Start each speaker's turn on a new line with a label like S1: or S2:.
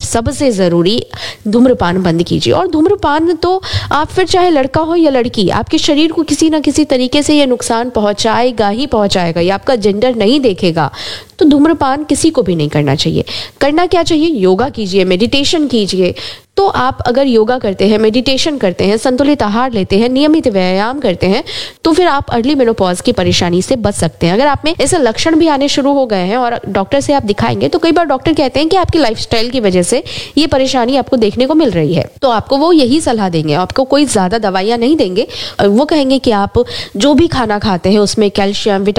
S1: सबसे ज़रूरी, धूम्रपान बंद कीजिए। और धूम्रपान तो आप फिर चाहे लड़का हो या लड़की, आपके शरीर को किसी ना किसी तरीके से ये नुकसान पहुंचाएगा ही पहुंचाएगा, ये आपका जेंडर नहीं देखेगा। तो धूम्रपान किसी को भी नहीं करना चाहिए। करना क्या चाहिए? योगा कीजिए, मेडिटेशन कीजिए। तो आप अगर योगा करते हैं, मेडिटेशन करते हैं, संतुलित आहार लेते हैं, नियमित व्यायाम करते हैं, तो फिर आप अर्ली मेनोपॉज की परेशानी से बच सकते हैं। अगर आप में ऐसे लक्षण भी आने शुरू हो गए हैं और डॉक्टर से आप दिखाएंगे, तो कई बार डॉक्टर कहते हैं कि आपकी लाइफस्टाइल की वजह से ये परेशानी आपको देखने को मिल रही है, तो आपको वो यही सलाह देंगे, आपको कोई ज्यादा दवाइयां नहीं देंगे। वो कहेंगे कि आप जो भी खाना खाते हैं उसमें कैल्शियम,